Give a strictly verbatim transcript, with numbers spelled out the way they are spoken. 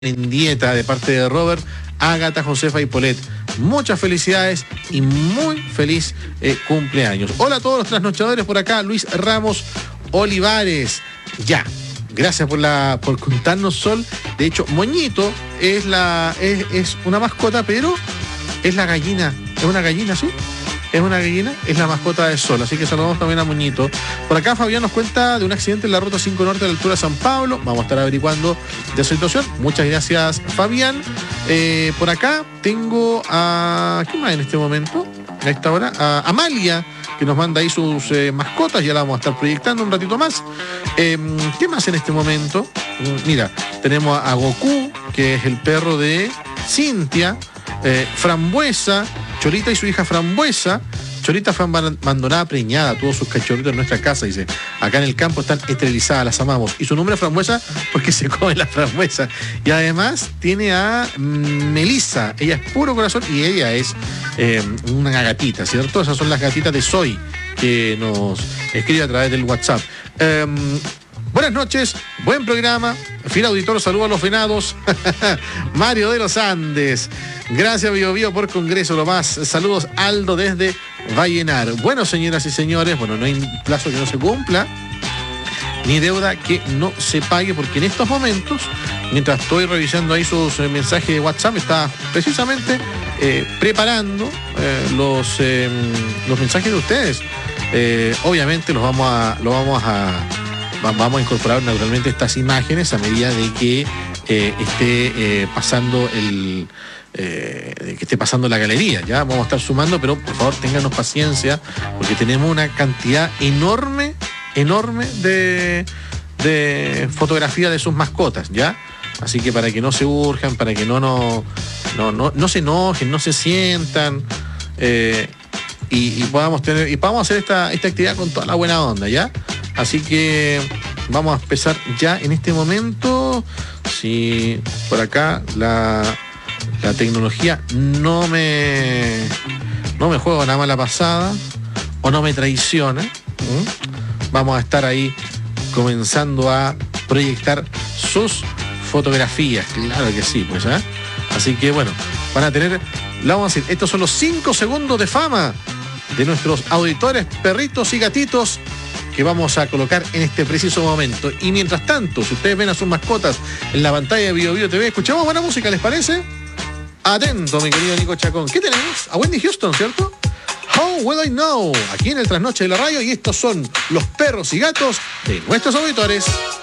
en dieta de parte de Robert, Ágata, Josefa y Polet. Muchas felicidades y muy feliz eh, cumpleaños. Hola a todos los trasnochadores por acá, Luis Ramos Olivares. Ya, gracias por la por contarnos, Sol. De hecho, Moñito es la es, es una mascota, pero es la gallina. Es una gallina, ¿sí? Es una gallina, es la mascota de Sol, así que saludamos también a Moñito. Por acá Fabián nos cuenta de un accidente en la ruta cinco Norte a la altura de San Pablo. Vamos a estar averiguando de esa situación. Muchas gracias, Fabián. Eh, por acá tengo a... ¿Quién más en este momento? A esta hora, a Amalia, que nos manda ahí sus eh, mascotas. Ya la vamos a estar proyectando un ratito más. Eh, ¿Qué más en este momento? Mira, tenemos a Goku, que es el perro de Cintia. Eh, Frambuesa, Cholita y su hija Frambuesa. Cholita fue abandonada, preñada, tuvo sus cachorritos en nuestra casa, dice. Acá en el campo están esterilizadas, las amamos. Y su nombre es Frambuesa porque se come la frambuesa. Y además tiene a Melissa, ella es puro corazón y ella es eh, una gatita, ¿cierto? Esas son las gatitas de Soy que nos escribe a través del WhatsApp. Eh, Buenas noches, buen programa. Fiel auditor, saludos a los venados. Mario de los Andes. Gracias, Bio Bio, por Congreso, lo más. Saludos, Aldo, desde Vallenar. Bueno, señoras y señores, bueno, no hay plazo que no se cumpla, ni deuda que no se pague, porque en estos momentos, mientras estoy revisando ahí sus eh, mensajes de WhatsApp, está precisamente eh, preparando eh, los, eh, los mensajes de ustedes. Eh, obviamente los vamos a... Los vamos a Vamos a incorporar naturalmente estas imágenes a medida de que eh, esté eh, pasando el eh, de que esté pasando la galería. Ya vamos a estar sumando, pero por favor ténganos paciencia porque tenemos una cantidad enorme, enorme de, de fotografía de sus mascotas, ¿ya? Así que para que no se urjan, para que no no no no, no se enojen, no se sientan. Eh, Y, y podamos tener y podamos hacer esta, esta actividad con toda la buena onda, ¿ya? Así que vamos a empezar ya en este momento. Si por acá la, la tecnología no me no me juega una mala pasada o no me traiciona, ¿eh? Vamos a estar ahí comenzando a proyectar sus fotografías, claro que sí, pues, ¿eh? Así que bueno, van a tener, la vamos a decir, estos son los cinco segundos de fama de nuestros auditores, perritos y gatitos que vamos a colocar en este preciso momento. Y mientras tanto, si ustedes ven a sus mascotas en la pantalla de Bio Bio T V, escuchamos buena música, ¿les parece? Atento, mi querido Nico Chacón. ¿Qué tenemos? A Wendy Houston, ¿cierto? How Will I Know, aquí en el Trasnoche de la Radio, y estos son los perros y gatos de nuestros auditores.